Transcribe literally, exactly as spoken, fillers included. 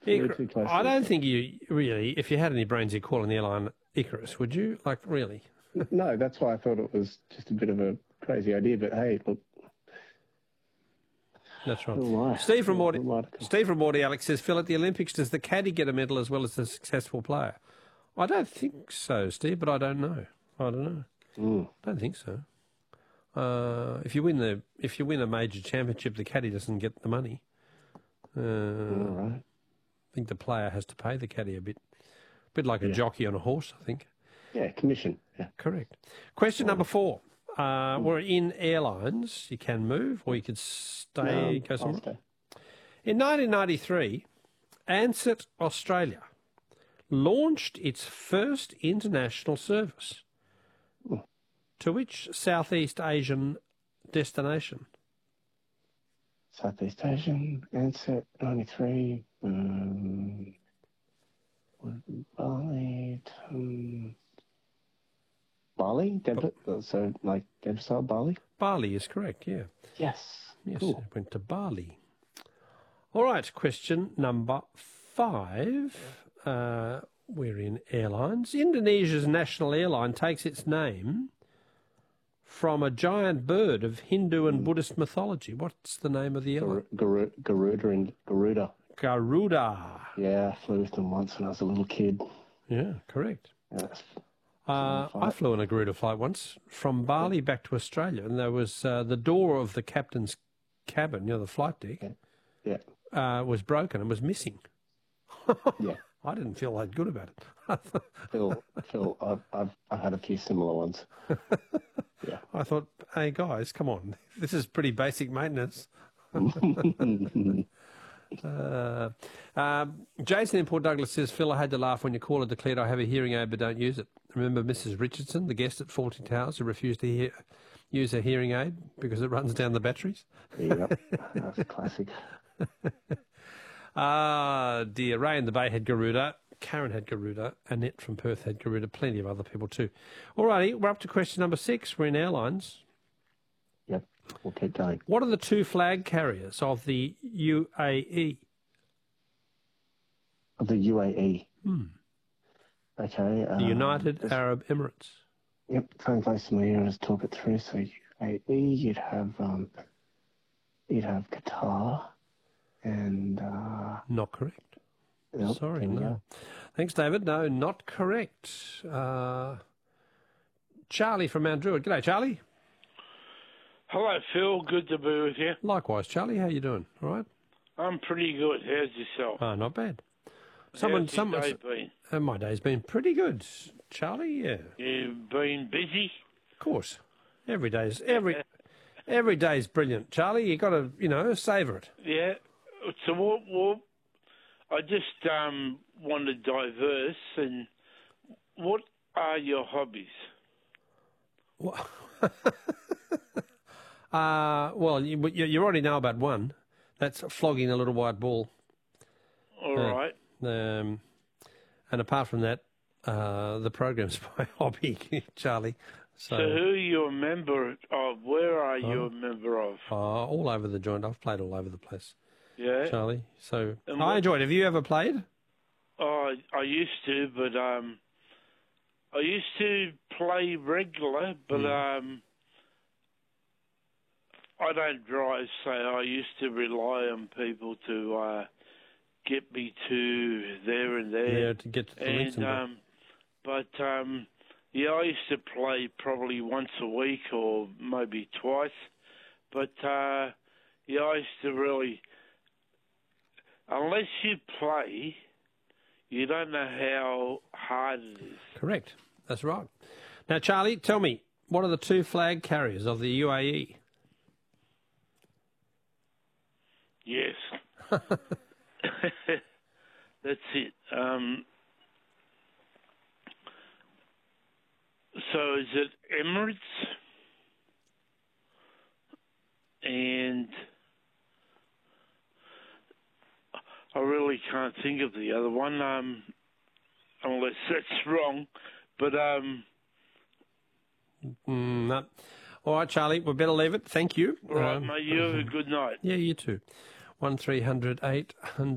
Very Icar- too close. I to don't it. think you really, if you had any brains, you'd call an airline Icarus, would you? Like, really? No, that's why I thought it was just a bit of a crazy idea. But hey, look, That's right. who am I? Steve from Who- Morty, who am I to- Steve from Morty Alex says, Phil, at the Olympics, does the caddy get a medal as well as the successful player? I don't think so, Steve, but I don't know. I don't know. Mm. I don't think so. Uh, if you win the if you win a major championship, the caddy doesn't get the money. Uh, All right. I think the player has to pay the caddy a bit, a bit like a Yeah. jockey on a horse. I think. Yeah, commission. Yeah. Correct. Question number four. Uh, we're in airlines. You can move, or you could stay. Um, go I'll somewhere. stay. In nineteen ninety-three, Ansett Australia launched its first international service. Oh. To which Southeast Asian destination? Southeast Asian, Ansett, ninety-three, um, Bali, um, Bali, Denver, so like Denver style Bali? Bali is correct, yeah. Yes. Yes, Cool. it went to Bali. All right, question number five. Uh, we're in airlines. Indonesia's national airline takes its name from a giant bird of Hindu and Buddhist mythology. What's the name of the airline? Garuda, Garuda and Garuda. Garuda. Yeah, I flew with them once when I was a little kid. Yeah, correct. Yeah. Uh, I flew on a Garuda flight once from Bali back to Australia, and there was uh, the door of the captain's cabin, you know, the flight deck, Yeah. uh, was broken and was missing. Yeah. I didn't feel that good about it. Phil, Phil, I've, I've, I've had a few similar ones. Yeah. I thought, hey guys, come on, this is pretty basic maintenance. uh, um, Jason in Port Douglas says, Phil, I had to laugh when your caller declared I have a hearing aid but don't use it. Remember Missus Richardson, the guest at Fawlty Towers, who refused to hear, use a hearing aid because it runs down the batteries? Yep, that's a classic. Ah, dear. Ray in the Bay had Garuda. Karen had Garuda. Annette from Perth had Garuda. Plenty of other people too. All righty, we're up to question number six. We're in airlines. Yep, we'll keep going. What are the two flag carriers of the U A E? Of the U A E. Hmm. Okay. The um, United this- Arab Emirates. Yep, phone close to my ear and just talk it through. So U A E, you'd have um, you'd have Qatar, and uh, Not correct. nope, Sorry, there we no. go. Thanks, David. No, not correct. Uh, Charlie from Mount Druitt. G'day, Charlie. Hello, Phil. Good to be with you. Likewise, Charlie. How you doing? All right? I'm pretty good. How's yourself? Oh, not bad. Someone, How's your someone. day been? Uh, my day's been pretty good, Charlie. Yeah, You've been busy? of course. Every day's every every day's brilliant, Charlie. You got to you know savour it. Yeah. So what? what I just um, want to diverse. And what are your hobbies? Well, uh, well, you, you you already know about one. That's flogging a little white ball. All Uh, right. Um, and apart from that, uh, the program's my hobby, Charlie. So, So who are you a member of? Where are you Oh. a member of? uh, all over the joint. I've played all over the place, Yeah. Charlie. So And I what- enjoyed it. Have you ever played? Oh, I, I used to, but um, I used to play regular, but Mm. um, I don't drive, so I used to rely on people to uh, get me to there and there. Yeah, to get to the links and and back. um, but um, yeah, I used to play probably once a week or maybe twice. But uh, yeah, I used to really, unless you play, you don't know how hard it is. Correct. That's right. Now, Charlie, tell me, what are the two flag carriers of the U A E? Yes. That's it. Um, so is it Emirates and I really can't think of the other one, um, unless that's wrong. But um, Mm, no. All right, Charlie, we better leave it. Thank you. all right, Um, mate. You have a good night. Yeah, you too. One three hundred eight hundred.